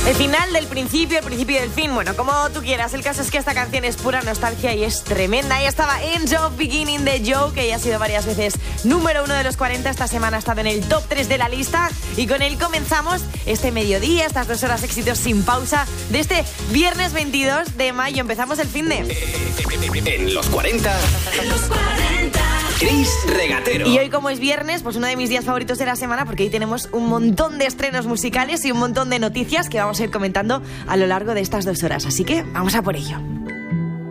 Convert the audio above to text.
El final del principio, el principio del fin. Bueno, como tú quieras. El caso es que esta canción es pura nostalgia y es tremenda. Ahí estaba End of Beginning de Joe, que ya ha sido varias veces número 1 de los 40. Esta semana ha estado en el top 3 de la lista. Y con él comenzamos este mediodía, estas 2 horas éxitos sin pausa de este viernes 22 de mayo. Empezamos el fin de... En los 40... Chris Regatero. Y hoy, como es viernes, pues uno de mis días favoritos de la semana, porque hoy tenemos un montón de estrenos musicales y un montón de noticias que vamos a ir comentando a lo largo de estas 2 horas. Así que vamos a por ello.